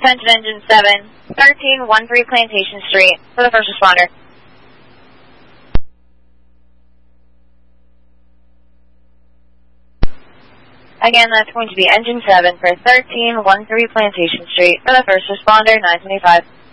Attention Engine 7, 1313 Plantation Street for the first responder. Again, that's going to be Engine 7 for 1313 Plantation Street for the first responder, 925.